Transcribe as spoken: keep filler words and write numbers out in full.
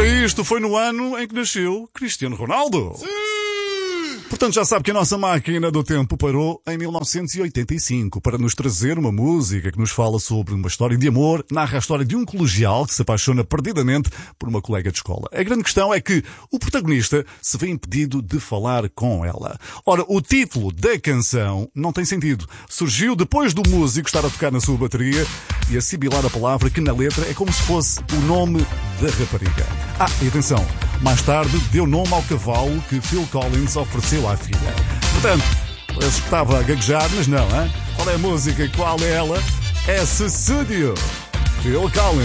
Ora, isto foi no ano em que nasceu Cristiano Ronaldo. Sim! Portanto, já sabe que a nossa máquina do tempo parou em mil novecentos e oitenta e cinco para nos trazer uma música que nos fala sobre uma história de amor, narra a história de um colegial que se apaixona perdidamente por uma colega de escola. A grande questão é que o protagonista se vê impedido de falar com ela. Ora, o título da canção não tem sentido. Surgiu depois do músico estar a tocar na sua bateria e a sibilar a palavra que na letra é como se fosse o nome da rapariga. Ah, e atenção, mais tarde deu nome ao cavalo que Phil Collins ofereceu à filha. Portanto, parece que estava a gaguejar, mas não, hein? Qual é a música e qual é ela? É Sussudio, Phil Collins.